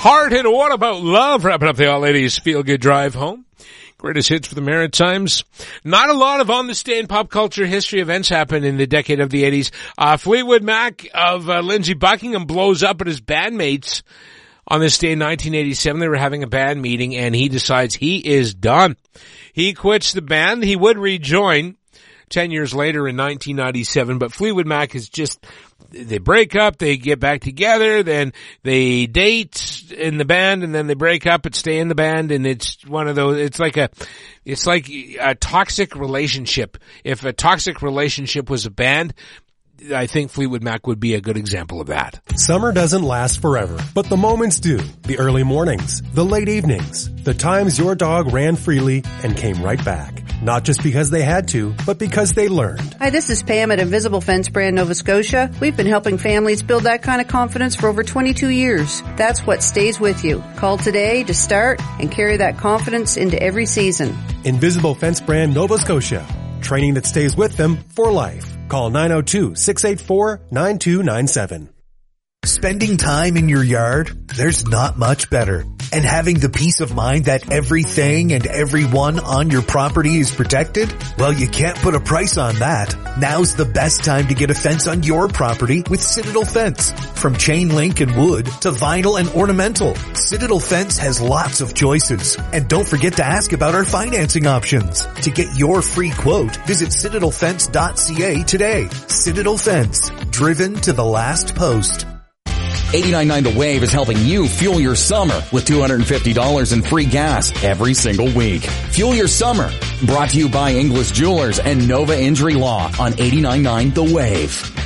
Heart and What About Love, wrapping up the All Ladies Feel Good Drive Home. Greatest hits for the Maritimes. Not a lot of on this day in pop culture history events happened in the decade of the 80s. Fleetwood Mac of Lindsey Buckingham blows up at his bandmates on this day in 1987. They were having a band meeting and he decides he is done. He quits the band. He would rejoin 10 years later in 1997, but Fleetwood Mac is just, they break up, they get back together, then they date in the band, and then they break up and stay in the band, and it's one of those, it's like a toxic relationship. If a toxic relationship was a band, I think Fleetwood Mac would be a good example of that. Summer doesn't last forever, but the moments do. The early mornings, the late evenings, the times your dog ran freely and came right back. Not just because they had to, but because they learned. Hi, this is Pam at Invisible Fence Brand Nova Scotia. We've been helping families build that kind of confidence for over 22 years. That's what stays with you. Call today to start and carry that confidence into every season. Invisible Fence Brand Nova Scotia. Training that stays with them for life. Call 902-684-9297. Spending time in your yard, there's not much better. And having the peace of mind that everything and everyone on your property is protected? Well, you can't put a price on that. Now's the best time to get a fence on your property with Citadel Fence. From chain link and wood to vinyl and ornamental, Citadel Fence has lots of choices. And don't forget to ask about our financing options. To get your free quote, visit citadelfence.ca today. Citadel Fence, driven to the last post. 89.9 The Wave is helping you fuel your summer with $250 in free gas every single week. Fuel your summer. Brought to you by Inglis Jewelers and Nova Injury Law on 89.9 The Wave.